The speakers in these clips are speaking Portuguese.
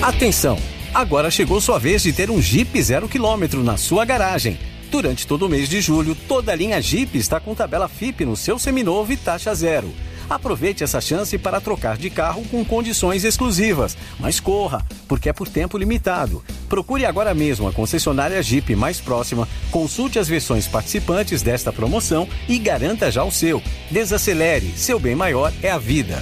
Atenção! Agora chegou sua vez de ter um Jeep 0 km na sua garagem. Durante todo o mês de julho, toda a linha Jeep está com tabela FIP no seu seminovo e taxa zero. Aproveite essa chance para trocar de carro com condições exclusivas. Mas corra, porque é por tempo limitado. Procure agora mesmo a concessionária Jeep mais próxima, consulte as versões participantes desta promoção e garanta já o seu. Desacelere, seu bem maior é a vida.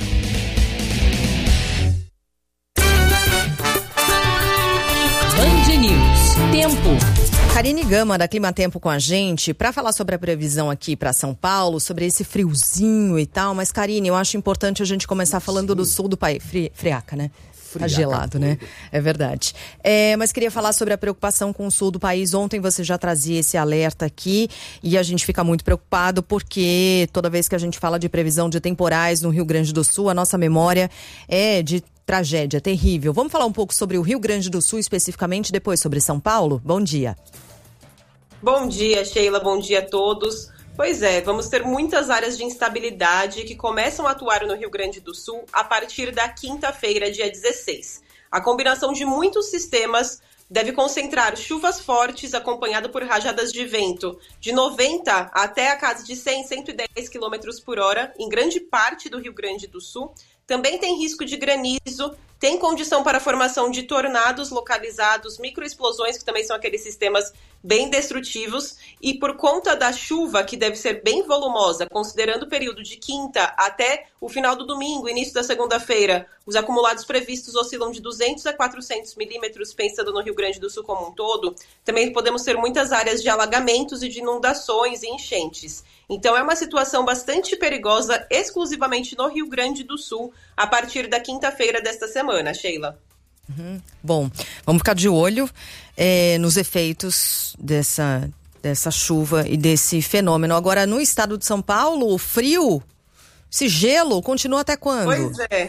Band News. Tempo. Karine Gama, da Climatempo, com a gente, para falar sobre a previsão aqui para São Paulo, sobre esse friozinho e tal. Mas, Karine, eu acho importante a gente começar falando do sul do país. Friaca, né? Tá gelado, né? É verdade. Mas queria falar sobre a preocupação com o sul do país. Ontem você já trazia esse alerta aqui e a gente fica muito preocupado porque toda vez que a gente fala de previsão de temporais no Rio Grande do Sul, a nossa memória é de tragédia, terrível. Vamos falar um pouco sobre o Rio Grande do Sul, especificamente, depois sobre São Paulo? Bom dia. Bom dia, Sheila. Bom dia a todos. Pois é, vamos ter muitas áreas de instabilidade que começam a atuar no Rio Grande do Sul a partir da quinta-feira, dia 16. A combinação de muitos sistemas deve concentrar chuvas fortes acompanhada por rajadas de vento de 90 até a casa de 100, 110 km por hora em grande parte do Rio Grande do Sul. Também tem risco de granizo, tem condição para a formação de tornados localizados, microexplosões, que também são aqueles sistemas bem destrutivos, e por conta da chuva, que deve ser bem volumosa, considerando o período de quinta até o final do domingo, início da segunda-feira, os acumulados previstos oscilam de 200 a 400 milímetros, pensando no Rio Grande do Sul como um todo. Também podemos ter muitas áreas de alagamentos e de inundações e enchentes. Então é uma situação bastante perigosa, exclusivamente no Rio Grande do Sul, a partir da quinta-feira desta semana, Sheila. Bom, vamos ficar de olho nos efeitos dessa chuva e desse fenômeno. Agora, no estado de São Paulo, o frio, esse gelo, continua até quando? Pois é.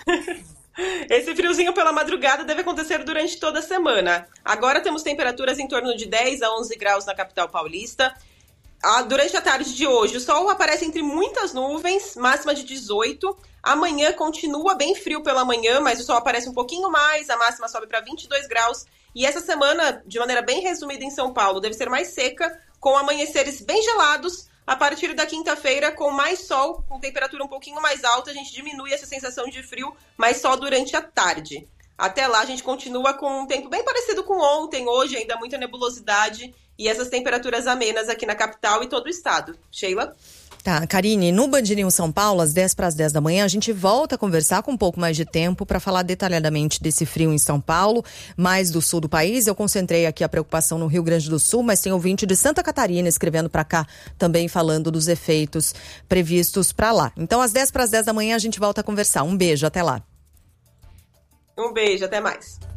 Esse friozinho pela madrugada deve acontecer durante toda a semana. Agora temos temperaturas em torno de 10 a 11 graus na capital paulista. Durante a tarde de hoje, o sol aparece entre muitas nuvens, máxima de 18. Amanhã continua bem frio pela manhã, mas o sol aparece um pouquinho mais, a máxima sobe para 22 graus. E essa semana, de maneira bem resumida em São Paulo, deve ser mais seca, com amanheceres bem gelados. A partir da quinta-feira, com mais sol, com temperatura um pouquinho mais alta, a gente diminui essa sensação de frio, mas só durante a tarde. Até lá, a gente continua com um tempo bem parecido com ontem, hoje ainda muita nebulosidade e essas temperaturas amenas aqui na capital e todo o estado. Sheila? Tá, Karine, no Band News São Paulo, às 10 para as 10 da manhã, a gente volta a conversar com um pouco mais de tempo para falar detalhadamente desse frio em São Paulo, mais do sul do país. Eu concentrei aqui a preocupação no Rio Grande do Sul, mas tem ouvinte de Santa Catarina escrevendo para cá, também falando dos efeitos previstos para lá. Então, às 10 para as 10 da manhã, a gente volta a conversar. Um beijo, até lá. Um beijo, até mais.